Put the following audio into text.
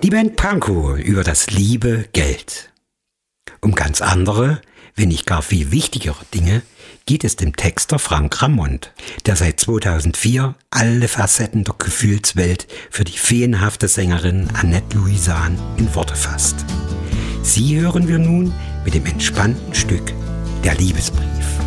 Die Band Pankow über das liebe Geld. Um ganz andere, wenn nicht gar viel wichtigere Dinge geht es dem Texter Frank Ramond, der seit 2004 alle Facetten der Gefühlswelt für die feenhafte Sängerin Annette Louisan in Worte fasst. Sie hören wir nun mit dem entspannten Stück Der Liebesbrief.